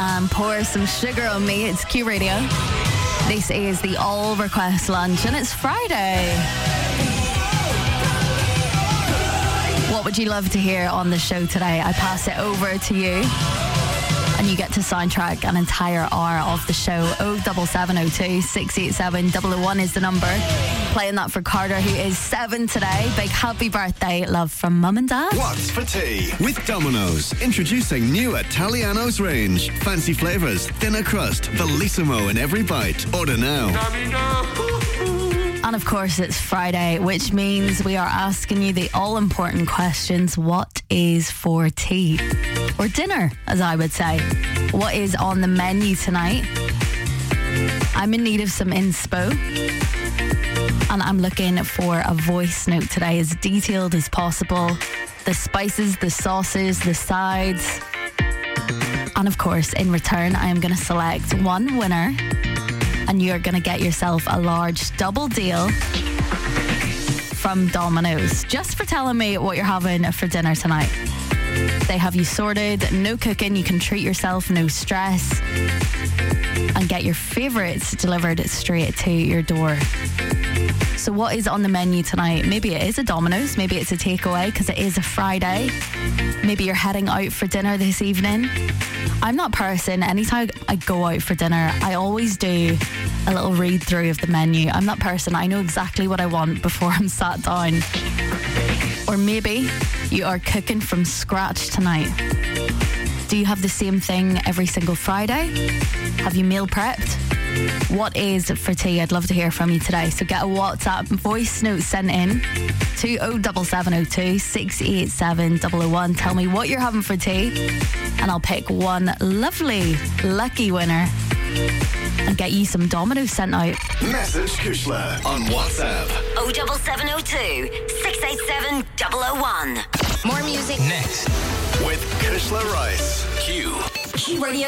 and pour some sugar on me. It's Q Radio. This is the All Request Lunch and it's Friday. What would you love to hear on the show today? I pass it over to you and you get to soundtrack an entire hour of the show. 07702 687 001 is the number. Playing that for Carter, who is 7 today. Big happy birthday, love from Mum and Dad. What's for tea? With Domino's. Introducing new Italiano's range. Fancy flavours, thinner crust, bellissimo in every bite. Order now. And of course, it's Friday, which means we are asking you the all-important questions. What is for tea? Or dinner, as I would say. What is on the menu tonight? I'm in need of some inspo. And I'm looking for a voice note today as detailed as possible. The spices, the sauces, the sides. And of course, in return, I am going to select one winner. And you're going to get yourself a large double deal from Domino's. Just for telling me what you're having for dinner tonight. They have you sorted, no cooking, you can treat yourself, no stress. And get your favourites delivered straight to your door. So what is on the menu tonight? Maybe it is a Domino's, maybe it's a takeaway because it is a Friday. Maybe you're heading out for dinner this evening. I'm that person, anytime I go out for dinner, I always do a little read through of the menu. I'm that person, I know exactly what I want before I'm sat down. Or maybe you are cooking from scratch tonight. Do you have the same thing every single Friday? Have you meal prepped? What is for tea? I'd love to hear from you today. So get a WhatsApp voice note sent in to 07702 687 001. Tell me what you're having for tea and I'll pick one lovely lucky winner and get you some Domino's sent out. Message Kushla on WhatsApp. 07702 687 001. More music Next. With Kushla Rice. Q. Radio.